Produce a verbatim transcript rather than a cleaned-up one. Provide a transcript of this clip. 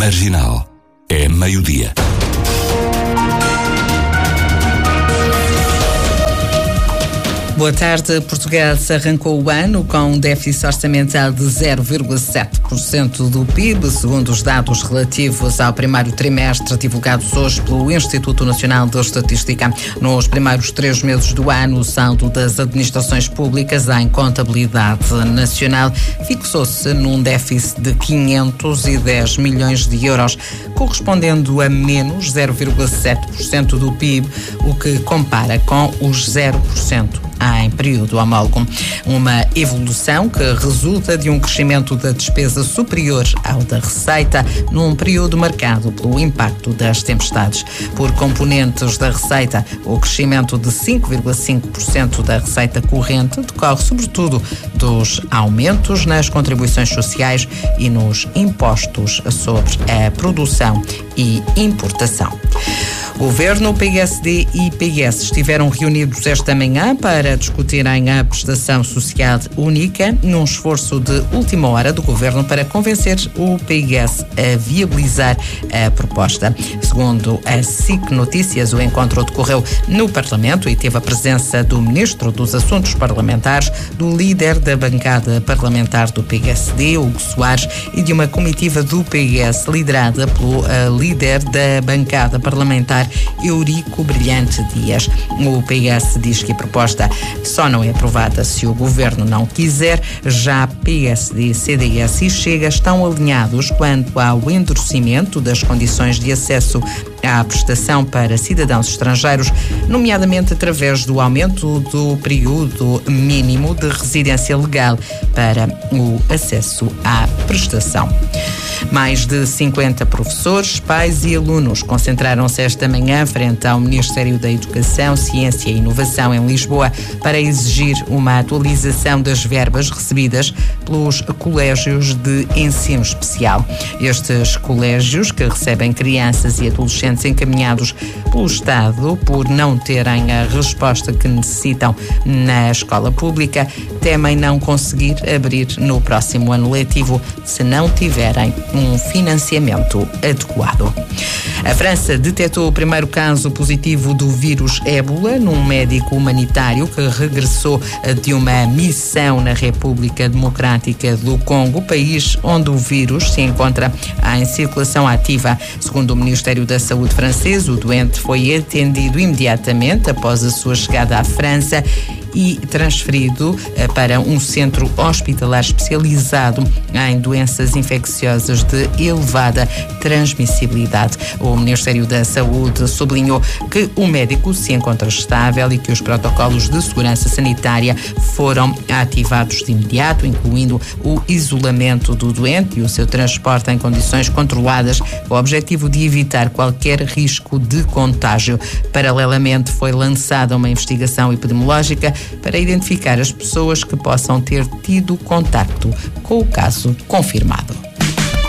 Marginal. É meio-dia. Boa tarde. Portugal arrancou o ano com um déficit orçamental de zero vírgula sete por cento do P I B, segundo os dados relativos ao primeiro trimestre divulgados hoje pelo Instituto Nacional de Estatística. Nos primeiros três meses do ano, o saldo das administrações públicas em contabilidade nacional fixou-se num déficit de quinhentos e dez milhões de euros, correspondendo a menos zero vírgula sete por cento do P I B, o que compara com os zero por cento em período homólogo. Uma evolução que resulta de um crescimento da despesa superior ao da receita num período marcado pelo impacto das tempestades. Por componentes da receita, o crescimento de cinco vírgula cinco por cento da receita corrente decorre sobretudo dos aumentos nas contribuições sociais e nos impostos sobre a produção e importação. Governo, P S D e P S estiveram reunidos esta manhã para discutirem a prestação social única, num esforço de última hora do Governo para convencer o P S a viabilizar a proposta. Segundo a S I C Notícias, o encontro decorreu no Parlamento e teve a presença do Ministro dos Assuntos Parlamentares, do líder da bancada parlamentar do P S D, Hugo Soares, e de uma comitiva do P S liderada pelo uh, líder da bancada parlamentar, Eurico Brilhante Dias. O P S diz que a proposta só não é aprovada se o Governo não quiser. Já P S D, C D S e Chega estão alinhados quanto ao endurecimento das condições de acesso à prestação para cidadãos estrangeiros, nomeadamente através do aumento do período mínimo de residência legal para o acesso à prestação. Mais de cinquenta professores, pais e alunos concentraram-se esta manhã frente ao Ministério da Educação, Ciência e Inovação em Lisboa para exigir uma atualização das verbas recebidas pelos colégios de ensino especial. Estes colégios, que recebem crianças e adolescentes encaminhados pelo Estado por não terem a resposta que necessitam na escola pública, temem não conseguir abrir no próximo ano letivo se não tiverem um financiamento adequado. A França detectou o primeiro caso positivo do vírus ébola num médico humanitário que regressou de uma missão na República Democrática do Congo, país onde o vírus se encontra em circulação ativa. Segundo o Ministério da Saúde francês, o doente foi atendido imediatamente após a sua chegada à França e transferido para um centro hospitalar especializado em doenças infecciosas de elevada transmissibilidade. O Ministério da Saúde sublinhou que o médico se encontra estável e que os protocolos de segurança sanitária foram ativados de imediato, incluindo o isolamento do doente e o seu transporte em condições controladas, com o objetivo de evitar qualquer risco de contágio. Paralelamente, foi lançada uma investigação epidemiológica para identificar as pessoas que possam ter tido contacto com o caso confirmado.